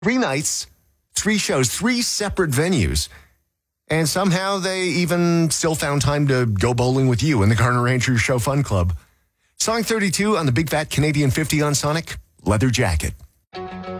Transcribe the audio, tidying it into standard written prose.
3 nights, 3 shows, 3 separate venues. And somehow they even still found time to go bowling with you in the Garner Andrews Show Fun Club. Song 32 on the Big Fat Canadian 50 on Sonic, Leather Jacket.